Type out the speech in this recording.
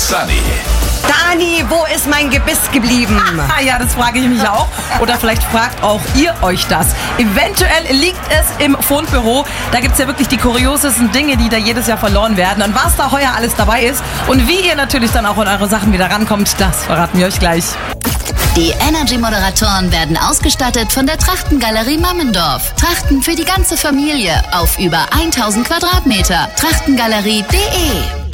Sunny. Dani, wo ist mein Gebiss geblieben? Ja, das frage ich mich auch. Oder vielleicht fragt auch ihr euch das. Eventuell liegt es im Fundbüro. Da gibt es ja wirklich die kuriosesten Dinge, die da jedes Jahr verloren werden. Und was da heuer alles dabei ist und wie ihr natürlich dann auch an eure Sachen wieder rankommt, das verraten wir euch gleich. Die Energy-Moderatoren werden ausgestattet von der Trachtengalerie Mammendorf. Trachten für die ganze Familie auf über 1000 Quadratmeter. Trachtengalerie.de